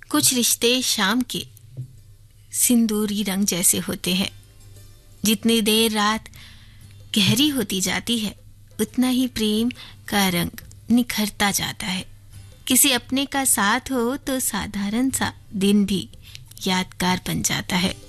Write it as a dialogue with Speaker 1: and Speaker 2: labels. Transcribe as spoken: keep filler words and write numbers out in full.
Speaker 1: कुछ रिश्ते शाम के सिंदूरी रंग जैसे होते हैं। जितनी देर रात गहरी होती जाती है उतना ही प्रेम का रंग निखरता जाता है। किसी अपने का साथ हो तो साधारण सा दिन भी यादगार बन जाता है।